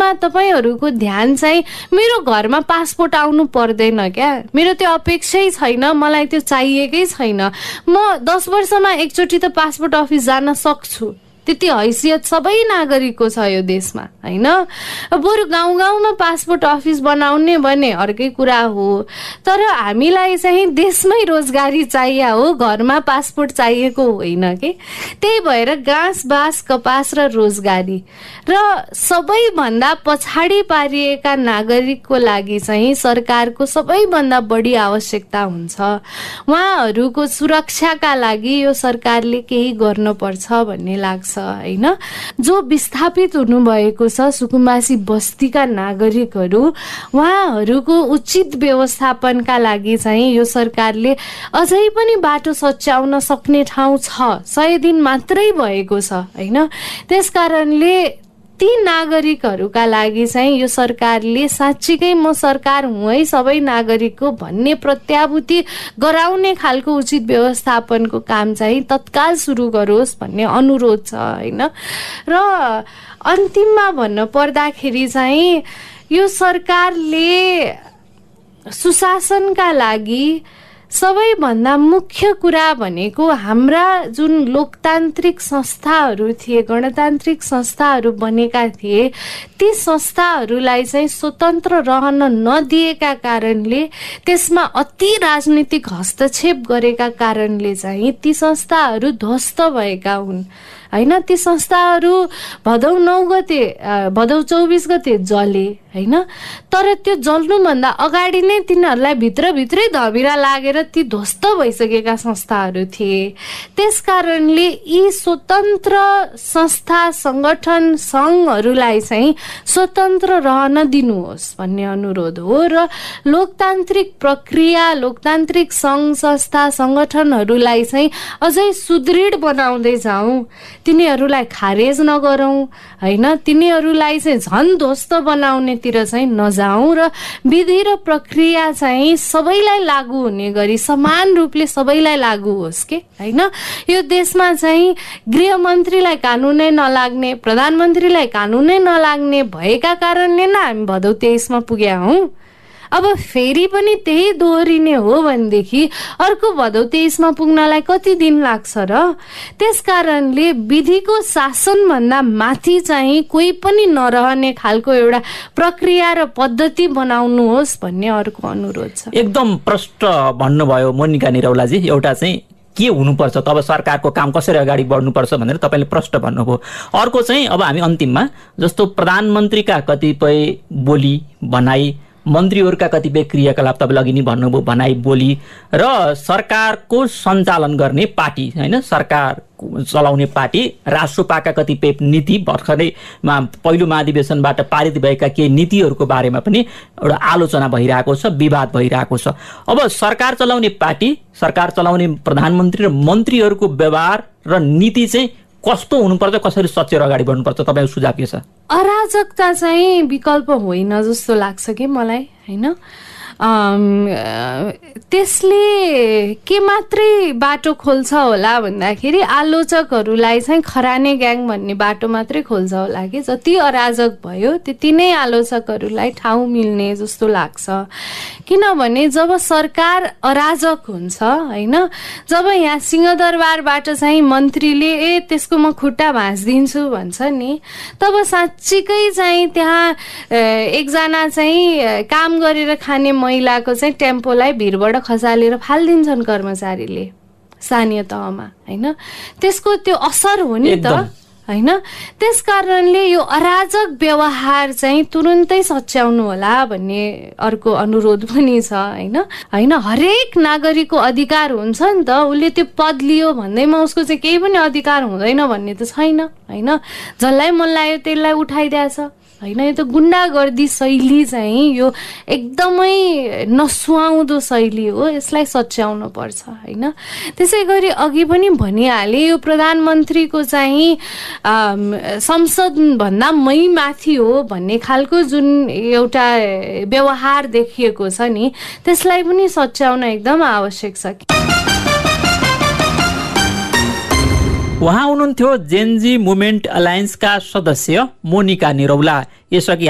तपाईहरुको ध्यान चाहिँ मेरो घरमा पासपोर्ट आउनु पर्दैन क्या, मेरो त्यो अपेक्षै छैन, मलाई त्यो चाहिएकै छैन। म 10 वर्षमा एकचोटि त पासपोर्ट अफिस जान सक्छु, त्यति हैसियत सबै नागरिकको छ यो देशमा हैन। बरु गाउँ गाउँमा पासपोर्ट अफिस बनाउने भने अर्कै कुरा हो, तर हामीलाई चाहिँ देशमै रोजगारी चाहिए हो, घरमा पासपोर्ट चाहिएको होइन के। त्यही भएर घाँस बाँस कपास र रोजगारी र सबैभन्दा पछाडि पारिएका नागरिकको लागि चाहिँ सरकारको सबैभन्दा बढी आवश्यकता हुन्छ। उहाँहरूको सुरक्षाका लागि यो सरकारले केही गर्नुपर्छ भन्ने लाग्छ हैन। जो विस्थापित हुनुभएको छ सुकुम्बासी बस्तीका नागरिकहरू, उहाँहरूको उचित व्यवस्थापनका लागि चाहिँ यो सरकारले अझै पनि बाटो सच्याउन सक्ने ठाउँ छ। 100 दिन मात्रै भएको छ हैन। त्यसकारणले ती नागरिकहरूका लागि चाहिँ यो सरकारले साँच्चीकै म सरकार हुँ है सबै नागरिकको भन्ने प्रत्याभूति गराउने खालको उचित व्यवस्थापनको काम चाहिँ तत्काल सुरु गरोस् भन्ने अनुरोध छ हैन। र अन्तिममा भन्न पर्दाखेरि चाहिँ यो सरकारले सुशासनका लागि सबैभन्दा मुख्य कुरा भनेको हाम्रा जुन लोकतान्त्रिक संस्थाहरू थिए, गणतान्त्रिक संस्थाहरू बनेका थिए, ती संस्थाहरूलाई चाहिँ स्वतन्त्र रहन नदिएका कारणले, त्यसमा अति राजनीतिक हस्तक्षेप गरेका कारणले चाहिँ ती संस्थाहरू ध्वस्त भएका हुन् हैन। ती संस्थाहरू भदौ 9 गते भदौ 24 गते जले हैन। तर त्यो जल्नुभन्दा अगाडि नै तिनीहरूलाई भित्रभित्रै धमिरा लागेर ती ध्वस्त भइसकेका संस्थाहरू थिए। त्यसकारणले यी स्वतन्त्र संस्था संगठन सङ्घहरूलाई चाहिँ स्वतन्त्र रहन दिनुहोस् भन्ने अनुरोध हो। र लोकतान्त्रिक प्रक्रिया, लोकतान्त्रिक सङ्घ संस्था संगठनहरूलाई चाहिँ अझै सुदृढ बनाउँदै जाउँ, तिनीहरूलाई खारेज नगरौँ हैन। तिनीहरूलाई चाहिँ झन् ध्वस्त बनाउनेतिर चाहिँ नजाउँ र विधि र प्रक्रिया चाहिँ सबैलाई लागू हुने गरी समान रूपले सबैलाई लागू होस् के हैन। यो देशमा चाहिँ गृहमन्त्रीलाई कानुनै नलाग्ने, प्रधानमन्त्रीलाई कानुनै नलाग्ने भएका कारणले न हामी भदौ 23 मा पुग्या हौं। अब फेरि पनि त्यही दोहोरिने हो भनेदेखि अर्को भदौ 23 मा पुग्नलाई कति दिन लाग्छ र। त्यसकारणले विधिको शासन भन्दा माथि चाहिँ कोही पनि नरहने खालको एउटा प्रक्रिया र पद्धति बनाउनुहोस् भन्ने अर्को अनुरोध छ। एकदम प्रष्ट भन्नुभयो मोनिका निरौलाजी। एउटा चाहिँ के हुनुपर्छ, तब सरकारको काम कसरी अगाडि बढ्नुपर्छ भनेर तपाईले प्रष्ट भन्नुभयो। अर्को चाहिँ अब हामी अन्तिममा जस्तो प्रधानमन्त्रीका कतिपय बोली भनाई, मन्त्रीहरूका कतिपय क्रियाकलाप तपाईँले अघि नै भन्नुभयो भनाइ बोली, र सरकारको सञ्चालन गर्ने पार्टी हैन, सरकार चलाउने पार्टी राष्ट्रपाका कतिपय नीति भर्खरै पहिलो महाधिवेशनबाट पारित भएका केही नीतिहरूको बारेमा पनि एउटा आलोचना भइरहेको छ, विवाद भइरहेको छ। अब सरकार चलाउने पार्टी, सरकार चलाउने प्रधानमन्त्री र मन्त्रीहरूको व्यवहार र नीति चाहिँ कस्तो हुनुपर्छ, कसरी सचेर अगाडि बढ्नुपर्छ, तपाईको सुझाव के छ? अराजकता चाहिँ विकल्प होइन जस्तो लाग्छ कि मलाई हैन। त्यसले के मात्रै बाटो खोल्छ होला भन्दाखेरि आलोचकहरूलाई चाहिँ खराने ग्याङ भन्ने बाटो मात्रै खोल्छ होला कि। जति अराजक भयो त्यति नै आलोचकहरूलाई ठाउँ मिल्ने जस्तो लाग्छ। किनभने जब सरकार अराजक हुन्छ हैन, जब यहाँ सिंहदरबारबाट चाहिँ मन्त्रीले त्यसको म खुट्टा भाँच्दिन्छु भन्छ नि, तब साँच्चीकै चाहिँ त्यहाँ एकजना चाहिँ काम गरेर खाने महिलाको चाहिँ टेम्पोलाई भिरबाट खसालेर फालिदिन्छन् कर्मचारीले स्थानीय तहमा हैन। त्यसको त्यो असर हो नि त हैन। त्यसकारणले यो अराजक व्यवहार चाहिँ तुरुन्तै सच्याउनु होला भन्ने अर्को अनुरोध पनि छ हैन। हरेक नागरिकको अधिकार हुन्छ नि त, उसले त्यो पद लियो भन्दैमा उसको चाहिँ केही पनि अधिकार हुँदैन भन्ने त छैन हैन। जसलाई मन लाग्यो त्यसलाई उठाइदिएछ हैन। यो त गुण्डागर्दी शैली चाहिँ यो एकदमै नसुहाउँदो शैली हो, यसलाई सच्याउनु पर्छ हैन। त्यसै गरी अघि पनि भनिहाले यो प्रधानमन्त्रीको चाहिँ संसद भन्दा मै माथि हो भन्ने खालको जुन एउटा व्यवहार देखिएको छ नि, त्यसलाई पनि सच्याउन एकदम आवश्यक छ। उहाँ हुनुहुन्थ्यो जेनजी मुभमेन्ट अलायन्सका सदस्य मोनिका निरौला। यसअघि